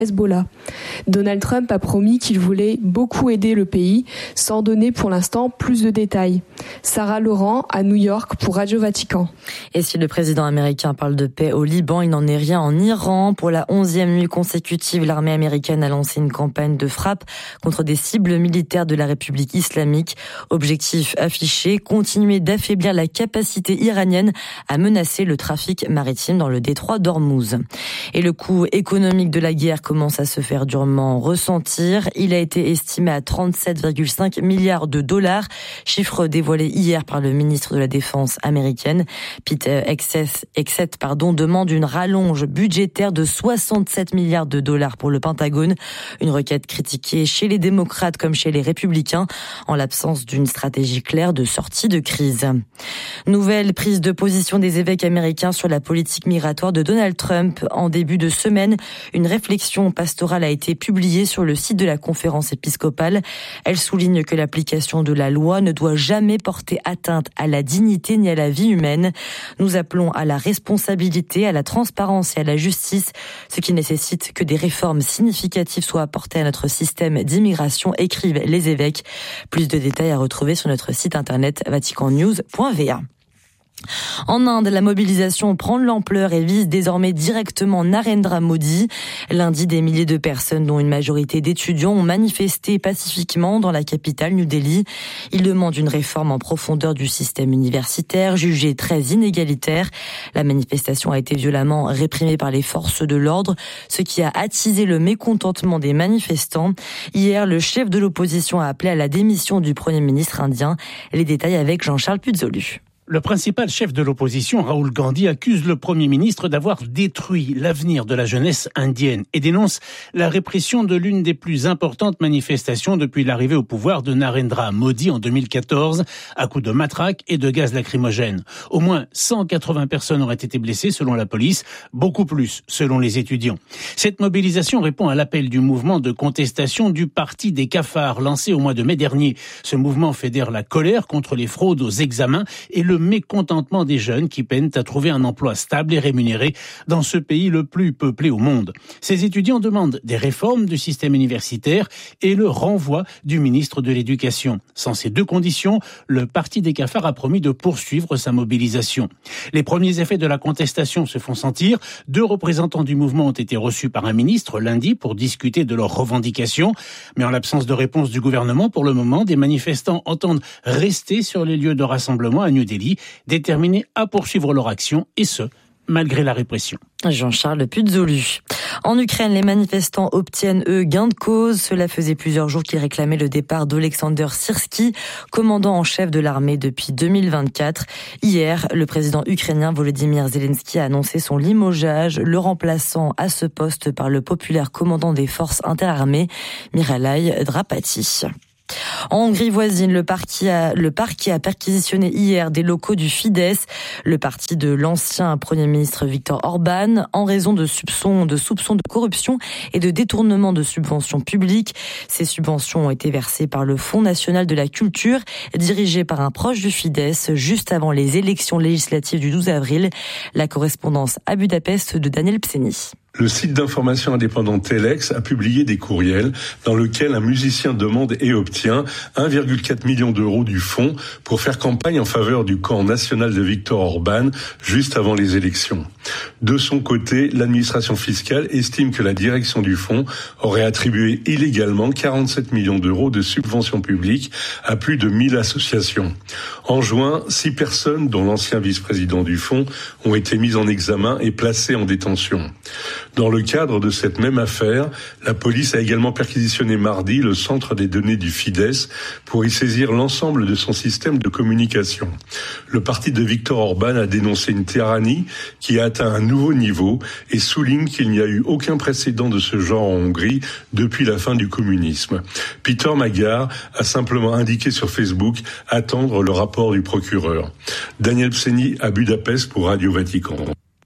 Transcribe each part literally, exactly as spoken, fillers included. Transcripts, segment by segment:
Hezbollah. Donald Trump a promis qu'il voulait beaucoup aider le pays, sans donner pour l'instant plus de détails. Sarah Laurent à New York pour Radio Vatican. Et si le président américain parle de paix au Liban, il n'en est rien en Iran. Pour la onzième nuit consécutive, l'armée américaine a lancé une campagne de frappe contre des cibles militaires de la République islamique. Objectif affiché, continuer d'affaiblir la capacité iranienne à menacer le trafic maritime dans le détroit d'Ormuz. Et le coût économique de la guerre commence à se faire durement ressentir. Il a été estimé à trente-sept virgule cinq milliards de dollars, chiffre dévoilé hier par le ministre de la Défense américaine. Pete Hegseth pardon, demande une rallonge budgétaire de soixante-sept milliards de dollars pour le Pentagone, une requête critiquée chez les démocrates comme chez les républicains, en l'absence d'une stratégie claire de sortie de crise. Nouvelle prise de position des évêques américains sur la politique migratoire de Donald Trump. En début de semaine, une réflexion pastorale a été publiée sur le site de la conférence épiscopale. Elle souligne que l'application de la loi ne doit jamais porter atteinte à la dignité ni à la vie humaine. Nous appelons à la responsabilité, à la transparence et à la justice, ce qui nécessite que des réformes significatives soient apportées à notre système d'immigration, écrivent les évêques. Plus de détails à retrouver sur notre site internet vatican news point v a. En Inde, la mobilisation prend de l'ampleur et vise désormais directement Narendra Modi. Lundi, des milliers de personnes, dont une majorité d'étudiants, ont manifesté pacifiquement dans la capitale, New Delhi. Ils demandent une réforme en profondeur du système universitaire, jugé très inégalitaire. La manifestation a été violemment réprimée par les forces de l'ordre, ce qui a attisé le mécontentement des manifestants. Hier, le chef de l'opposition a appelé à la démission du Premier ministre indien. Les détails avec Jean-Charles Puzolu. Le principal chef de l'opposition, Rahul Gandhi, accuse le Premier ministre d'avoir détruit l'avenir de la jeunesse indienne et dénonce la répression de l'une des plus importantes manifestations depuis l'arrivée au pouvoir de Narendra Modi en deux mille quatorze, à coups de matraque et de gaz lacrymogène. Au moins cent quatre-vingts personnes auraient été blessées selon la police, beaucoup plus selon les étudiants. Cette mobilisation répond à l'appel du mouvement de contestation du Parti des cafards, lancé au mois de mai dernier. Ce mouvement fédère la colère contre les fraudes aux examens et le mécontentement des jeunes qui peinent à trouver un emploi stable et rémunéré dans ce pays le plus peuplé au monde. Ces étudiants demandent des réformes du système universitaire et le renvoi du ministre de l'Éducation. Sans ces deux conditions, le Parti des cafards a promis de poursuivre sa mobilisation. Les premiers effets de la contestation se font sentir. Deux représentants du mouvement ont été reçus par un ministre lundi pour discuter de leurs revendications. Mais en l'absence de réponse du gouvernement, pour le moment, des manifestants entendent rester sur les lieux de rassemblement à New Delhi, déterminés à poursuivre leur action, et ce, malgré la répression. Jean-Charles Puzolu. En Ukraine, les manifestants obtiennent, eux, gain de cause. Cela faisait plusieurs jours qu'ils réclamaient le départ d'Olexander Syrski, commandant en chef de l'armée depuis deux mille vingt-quatre. Hier, le président ukrainien Volodymyr Zelensky a annoncé son limogeage, le remplaçant à ce poste par le populaire commandant des forces interarmées, Miralay Drapati. En Hongrie voisine, le parquet, a, le parquet a perquisitionné hier des locaux du Fidesz, le parti de l'ancien Premier ministre Viktor Orban, en raison de soupçons de, soupçons de corruption et de détournement de subventions publiques. Ces subventions ont été versées par le Fonds national de la culture, dirigé par un proche du Fidesz, juste avant les élections législatives du douze avril. La correspondance à Budapest de Daniel Pseni. Le site d'information indépendant Telex a publié des courriels dans lesquels un musicien demande et obtient un virgule quatre million d'euros du fonds pour faire campagne en faveur du camp national de Viktor Orban juste avant les élections. De son côté, l'administration fiscale estime que la direction du fonds aurait attribué illégalement quarante-sept millions d'euros de subventions publiques à plus de mille associations. En juin, six personnes, dont l'ancien vice-président du fonds, ont été mises en examen et placées en détention. Dans le cadre de cette même affaire, la police a également perquisitionné mardi le centre des données du Fidesz pour y saisir l'ensemble de son système de communication. Le parti de Viktor Orban a dénoncé une tyrannie qui a atteint un nouveau niveau et souligne qu'il n'y a eu aucun précédent de ce genre en Hongrie depuis la fin du communisme. Peter Magyar a simplement indiqué sur Facebook attendre le rapport du procureur. Daniel Pseni à Budapest pour Radio Vatican.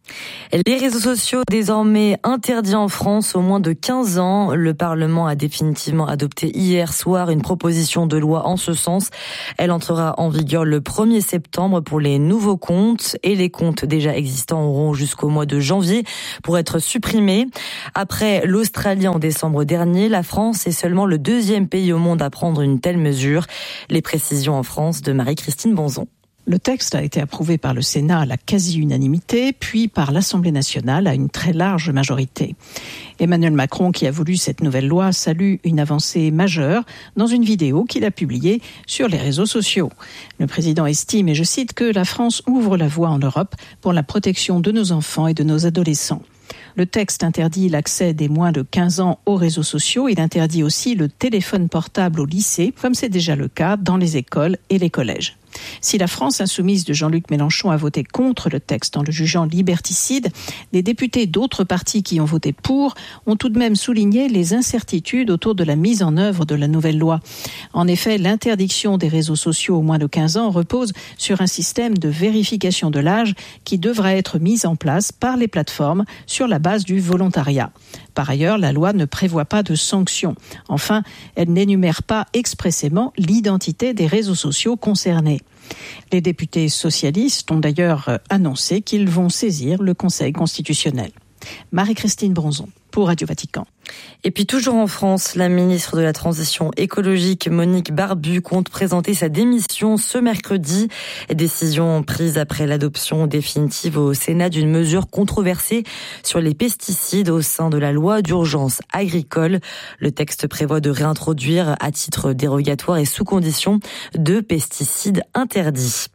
Les réseaux sociaux désormais interdits en France aux moins de quinze ans. Le Parlement a définitivement adopté hier soir une proposition de loi en ce sens. Elle entrera en vigueur le premier septembre pour les nouveaux comptes et les comptes déjà existants auront jusqu'au mois de janvier pour être supprimés. Après l'Australie en décembre dernier, la France est seulement le deuxième pays au monde à prendre une telle mesure. Les précisions en France de Marie-Christine Bonzon. Le texte a été approuvé par le Sénat à la quasi-unanimité, puis par l'Assemblée nationale à une très large majorité. Emmanuel Macron, qui a voulu cette nouvelle loi, salue une avancée majeure dans une vidéo qu'il a publiée sur les réseaux sociaux. Le président estime, et je cite, que la France ouvre la voie en Europe pour la protection de nos enfants et de nos adolescents. Le texte interdit l'accès des moins de quinze ans aux réseaux sociaux. Il interdit aussi le téléphone portable au lycée, comme c'est déjà le cas dans les écoles et les collèges. Si la France insoumise de Jean-Luc Mélenchon a voté contre le texte en le jugeant liberticide, les députés d'autres partis qui ont voté pour ont tout de même souligné les incertitudes autour de la mise en œuvre de la nouvelle loi. En effet, l'interdiction des réseaux sociaux aux moins de quinze ans repose sur un système de vérification de l'âge qui devra être mis en place par les plateformes sur la base du volontariat. Par ailleurs, la loi ne prévoit pas de sanctions. Enfin, elle n'énumère pas expressément l'identité des réseaux sociaux concernés. Les députés socialistes ont d'ailleurs annoncé qu'ils vont saisir le Conseil constitutionnel. Marie-Christine Bonzon pour Radio Vatican. Et puis toujours en France, la ministre de la Transition écologique Monique Barbu compte présenter sa démission ce mercredi. Décision prise après l'adoption définitive au Sénat d'une mesure controversée sur les pesticides au sein de la loi d'urgence agricole. Le texte prévoit de réintroduire à titre dérogatoire et sous condition deux pesticides interdits.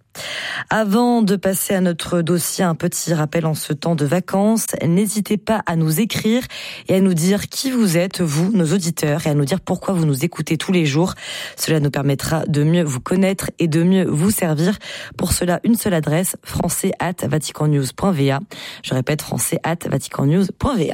Avant de passer à notre dossier, un petit rappel en ce temps de vacances. N'hésitez pas à nous écrire et à nous dire qui vous êtes, vous, nos auditeurs, et à nous dire pourquoi vous nous écoutez tous les jours. Cela nous permettra de mieux vous connaître et de mieux vous servir. Pour cela, une seule adresse, français arobase vatican news point v a. Je répète, français arobase vatican news point v a.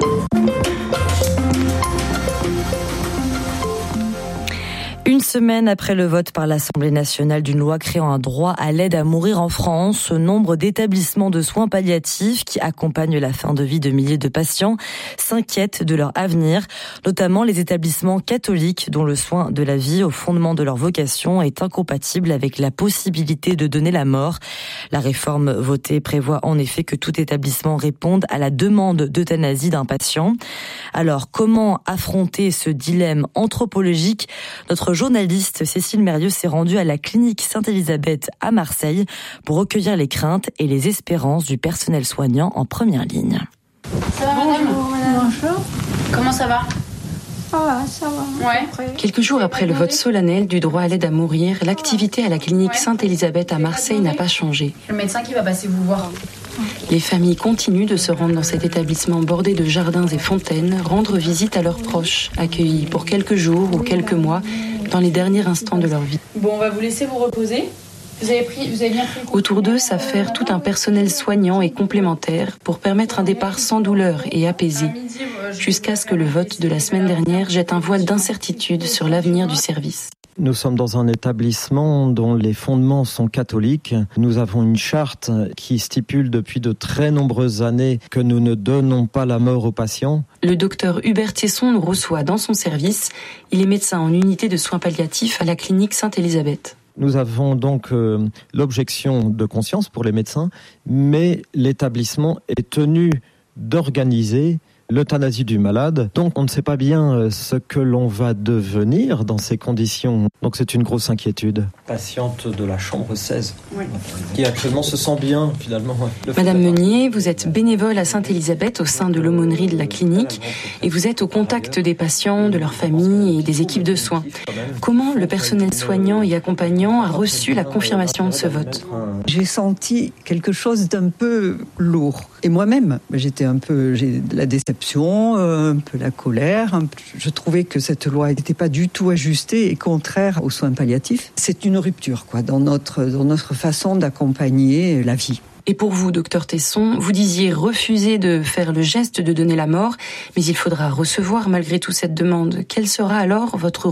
Une semaine après le vote par l'Assemblée nationale d'une loi créant un droit à l'aide à mourir en France, nombre d'établissements de soins palliatifs qui accompagnent la fin de vie de milliers de patients s'inquiètent de leur avenir, notamment les établissements catholiques dont le soin de la vie au fondement de leur vocation est incompatible avec la possibilité de donner la mort. La réforme votée prévoit en effet que tout établissement réponde à la demande d'euthanasie d'un patient. Alors, comment affronter ce dilemme anthropologique ? Notre journaliste Cécile Mérieux s'est rendue à la clinique Sainte-Élisabeth à Marseille pour recueillir les craintes et les espérances du personnel soignant en première ligne. Ça va, madame ? Bonjour, madame. Bonjour. Comment ça va ? Ça va, ça va. Ouais. Quelques jours après le vote solennel du droit à l'aide à mourir, l'activité à la clinique Sainte-Élisabeth à Marseille n'a pas changé. Le médecin qui va passer vous voir. Les familles continuent de se rendre dans cet établissement bordé de jardins et fontaines, rendre visite à leurs proches, accueillis pour quelques jours ou quelques mois dans les derniers instants de leur vie. Bon, on va vous laisser vous reposer. Vous avez, pris, vous avez bien pris... Autour d'eux s'affaire tout un personnel soignant et complémentaire pour permettre un départ sans douleur et apaisé, jusqu'à ce que le vote de la semaine dernière jette un voile d'incertitude sur l'avenir du service. Nous sommes dans un établissement dont les fondements sont catholiques. Nous avons une charte qui stipule depuis de très nombreuses années que nous ne donnons pas la mort aux patients. Le docteur Hubert Tesson nous reçoit dans son service. Il est médecin en unité de soins palliatifs à la clinique Sainte-Élisabeth. Nous avons donc euh, l'objection de conscience pour les médecins, mais l'établissement est tenu d'organiser l'euthanasie du malade. Donc on ne sait pas bien ce que l'on va devenir dans ces conditions. Donc c'est une grosse inquiétude. Patiente de la chambre seize, oui. Qui actuellement se sent bien finalement. Le Madame Meunier, vous êtes bénévole à Sainte-Élisabeth au sein de l'aumônerie de la clinique et vous êtes au contact des patients, de leurs familles et des équipes de soins. Comment le personnel soignant et accompagnant a reçu la confirmation de ce vote ? J'ai senti quelque chose d'un peu lourd. Et moi-même, j'étais un peu, j'ai de la déception, un peu la colère. Je trouvais que cette loi n'était pas du tout ajustée et contraire aux soins palliatifs. C'est une rupture, quoi, dans notre, dans notre façon d'accompagner la vie. Et pour vous, docteur Tesson, vous disiez refuser de faire le geste de donner la mort, mais il faudra recevoir malgré tout cette demande. Quel sera alors votre rôle ?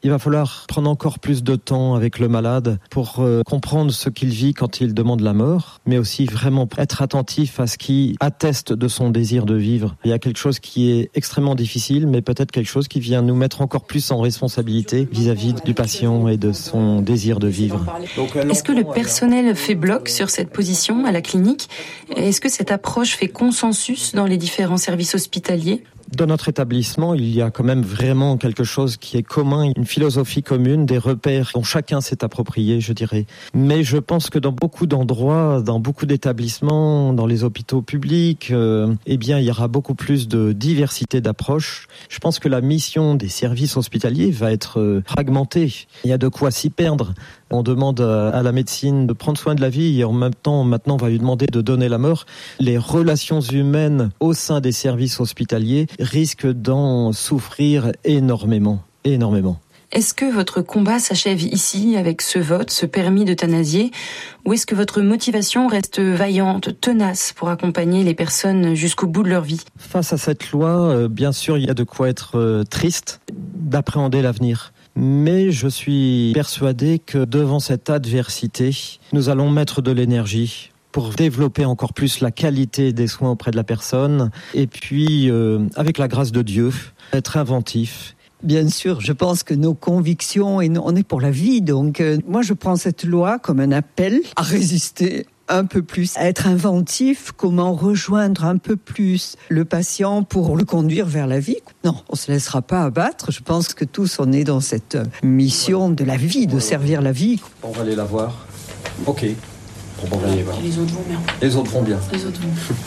Il va falloir prendre encore plus de temps avec le malade pour euh, comprendre ce qu'il vit quand il demande la mort, mais aussi vraiment être attentif à ce qui atteste de son désir de vivre. Il y a quelque chose qui est extrêmement difficile, mais peut-être quelque chose qui vient nous mettre encore plus en responsabilité vis-à-vis du patient et de son désir de vivre. Est-ce que le personnel fait bloc sur cette position à la clinique ? Est-ce que cette approche fait consensus dans les différents services hospitaliers ? Dans notre établissement, il y a quand même vraiment quelque chose qui est commun, une philosophie commune, des repères dont chacun s'est approprié, je dirais. Mais je pense que dans beaucoup d'endroits, dans beaucoup d'établissements, dans les hôpitaux publics, euh, eh bien, il y aura beaucoup plus de diversité d'approches. Je pense que la mission des services hospitaliers va être euh, fragmentée. Il y a de quoi s'y perdre. On demande à la médecine de prendre soin de la vie et en même temps, maintenant, on va lui demander de donner la mort. Les relations humaines au sein des services hospitaliers risquent d'en souffrir énormément, énormément. Est-ce que votre combat s'achève ici avec ce vote, ce permis d'euthanasier, ou est-ce que votre motivation reste vaillante, tenace pour accompagner les personnes jusqu'au bout de leur vie ? Face à cette loi, euh, bien sûr, il y a de quoi être euh, triste d'appréhender l'avenir. Mais je suis persuadé que devant cette adversité, nous allons mettre de l'énergie pour développer encore plus la qualité des soins auprès de la personne. Et puis, euh, avec la grâce de Dieu, être inventif. Bien sûr, je pense que nos convictions, et on est pour la vie, donc euh, moi je prends cette loi comme un appel à résister un peu plus, à être inventif, comment rejoindre un peu plus le patient pour le conduire vers la vie. Non, on ne se laissera pas abattre. Je pense que tous, on est dans cette mission de la vie, de servir la vie. On va aller la voir. Ok. Bon, on va aller voir. Les autres vont bien. Les autres vont bien. Les autres vont bien.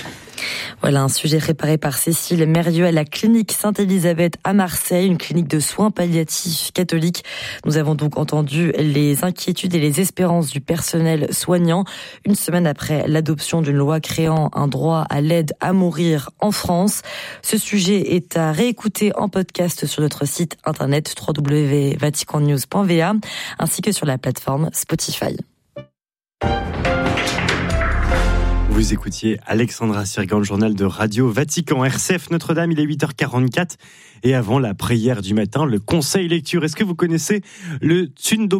Voilà un sujet réparé par Cécile Mérieux à la clinique Sainte-Élisabeth à Marseille, une clinique de soins palliatifs catholiques. Nous avons donc entendu les inquiétudes et les espérances du personnel soignant une semaine après l'adoption d'une loi créant un droit à l'aide à mourir en France. Ce sujet est à réécouter en podcast sur notre site internet w w w point vatican news point v a ainsi que sur la plateforme Spotify. Vous écoutiez Alexandra Sirgan, le journal de Radio Vatican. R C F Notre-Dame, il est huit heures quarante-quatre. Et avant la prière du matin, le conseil lecture. Est-ce que vous connaissez le tsundoku ?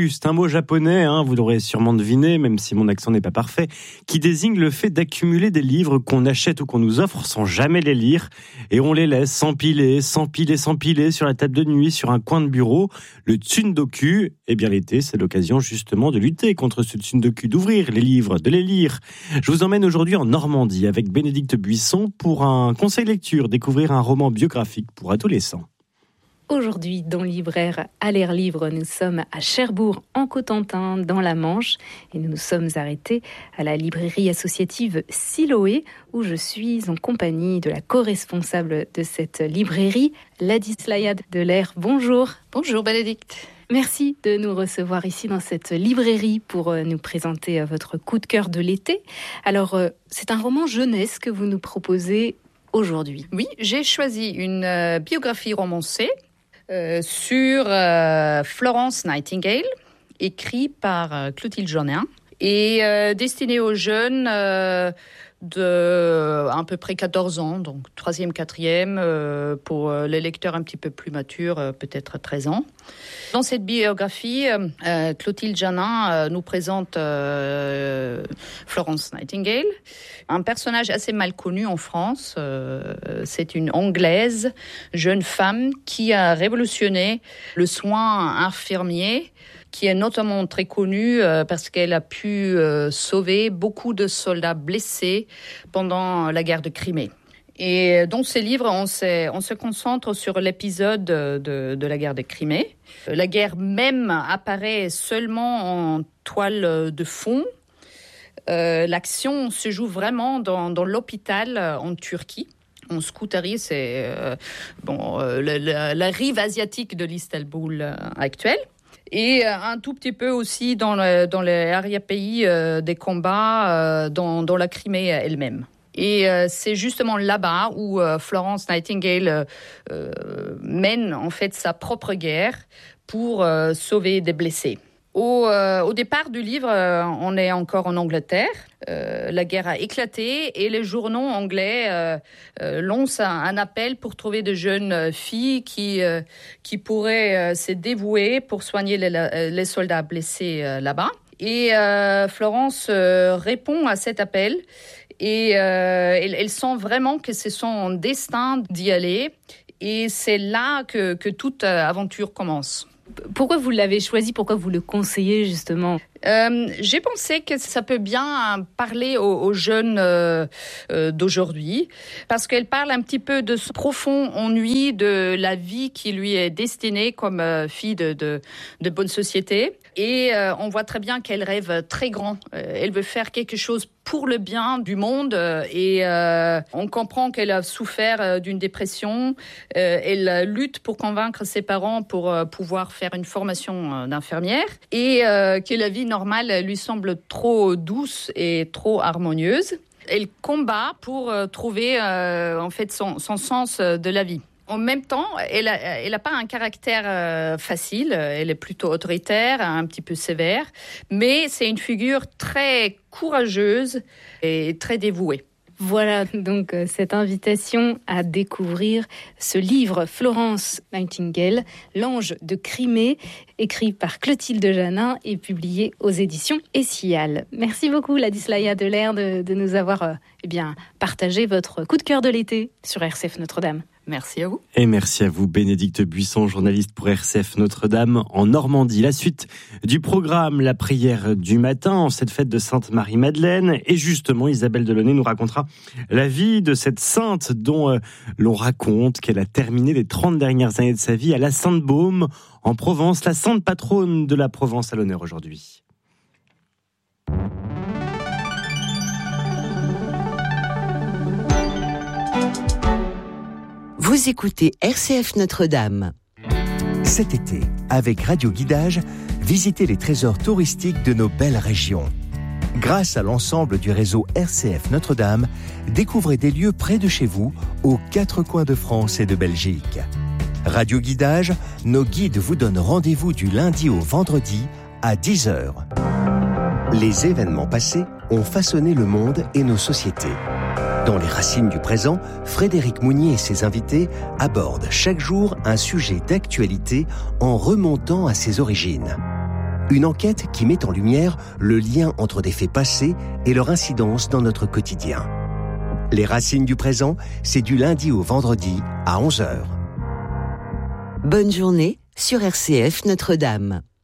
C'est un mot japonais, hein, vous l'aurez sûrement deviné, même si mon accent n'est pas parfait, qui désigne le fait d'accumuler des livres qu'on achète ou qu'on nous offre sans jamais les lire. Et on les laisse s'empiler, s'empiler, s'empiler sur la table de nuit, sur un coin de bureau. Le tsundoku, eh bien l'été, c'est l'occasion justement de lutter contre ce tsundoku, d'ouvrir les livres, de les lire. Je vous emmène aujourd'hui en Normandie avec Bénédicte Buisson pour un conseil lecture, découvrir un roman biographique pour adolescents. Aujourd'hui, dans Libraire à l'air libre, nous sommes à Cherbourg, en Cotentin, dans la Manche, et nous nous sommes arrêtés à la librairie associative Siloé, où je suis en compagnie de la co-responsable de cette librairie, Ladislayade Delair. Bonjour. Bonjour Bénédicte. Merci de nous recevoir ici dans cette librairie pour nous présenter votre coup de cœur de l'été. Alors, c'est un roman jeunesse que vous nous proposez aujourd'hui. Oui, j'ai choisi une euh, biographie romancée euh, sur euh, Florence Nightingale, écrite par euh, Clotilde Jonin et euh, destinée aux jeunes euh, de à peu près quatorze ans, donc troisième, quatrième, euh, pour euh, les lecteurs un petit peu plus matures, euh, peut-être treize ans. Dans cette biographie, euh, Clotilde Jonin euh, nous présente euh, Florence Nightingale, un personnage assez mal connu en France. Euh, c'est une Anglaise, jeune femme, qui a révolutionné le soin infirmier, qui est notamment très connue euh, parce qu'elle a pu euh, sauver beaucoup de soldats blessés pendant la guerre de Crimée. Et dans ces livres, on, on se concentre sur l'épisode de, de la guerre de Crimée. La guerre même apparaît seulement en toile de fond. Euh, l'action se joue vraiment dans, dans l'hôpital en Turquie. En Scutari, c'est euh, bon, euh, la, la, la rive asiatique de l'Istanbul euh, actuelle. Et un tout petit peu aussi dans, le, dans les arrière-pays euh, des combats euh, dans, dans la Crimée elle-même. Et euh, c'est justement là-bas où euh, Florence Nightingale euh, mène en fait sa propre guerre pour euh, sauver des blessés. Au, euh, au départ du livre, euh, on est encore en Angleterre. Euh, la guerre a éclaté et les journaux anglais euh, euh, lancent un, un appel pour trouver de jeunes filles qui, euh, qui pourraient euh, se dévouer pour soigner les, les soldats blessés euh, là-bas. Et euh, Florence euh, répond à cet appel et euh, elle, elle sent vraiment que c'est son destin d'y aller. Et c'est là que, que toute aventure commence. Pourquoi vous l'avez choisi ? Pourquoi vous le conseillez justement ? Euh, j'ai pensé que ça peut bien parler aux, aux jeunes euh, euh, d'aujourd'hui, parce qu'elle parle un petit peu de ce profond ennui de la vie qui lui est destinée comme euh, fille de, de, de bonne société. Et euh, on voit très bien qu'elle rêve très grand. Euh, elle veut faire quelque chose pour le bien du monde. Euh, et euh, on comprend qu'elle a souffert euh, d'une dépression. Euh, elle lutte pour convaincre ses parents pour euh, pouvoir faire une formation euh, d'infirmière. Et euh, que la vie normale lui semble trop douce et trop harmonieuse. Elle combat pour euh, trouver euh, en fait son, son sens de la vie. En même temps, elle a, elle a pas un caractère euh, facile. Elle est plutôt autoritaire, un petit peu sévère, mais c'est une figure très courageuse et très dévouée. Voilà donc euh, cette invitation à découvrir ce livre Florence Nightingale, L'Ange de Crimée, écrit par Clotilde Janin et publié aux éditions Essial. Merci beaucoup Ladislaia Delair de, de nous avoir euh, eh bien, partagé votre coup de cœur de l'été sur R C F Notre-Dame. Merci à vous. Et merci à vous, Bénédicte Buisson, journaliste pour R C F Notre-Dame en Normandie. La suite du programme, la prière du matin en cette fête de Sainte-Marie-Madeleine. Et justement, Isabelle Delaunay nous racontera la vie de cette sainte dont euh, l'on raconte qu'elle a terminé les trente dernières années de sa vie à la Sainte-Baume, en Provence, la sainte patronne de la Provence à l'honneur aujourd'hui. Vous écoutez R C F Notre-Dame. Cet été, avec Radio Guidage, visitez les trésors touristiques de nos belles régions. Grâce à l'ensemble du réseau R C F Notre-Dame, découvrez des lieux près de chez vous, aux quatre coins de France et de Belgique. Radio Guidage, nos guides vous donnent rendez-vous du lundi au vendredi à dix heures. Les événements passés ont façonné le monde et nos sociétés. Dans les racines du présent, Frédéric Mounier et ses invités abordent chaque jour un sujet d'actualité en remontant à ses origines. Une enquête qui met en lumière le lien entre des faits passés et leur incidence dans notre quotidien. Les racines du présent, c'est du lundi au vendredi à onze heures. Bonne journée sur R C F Notre-Dame.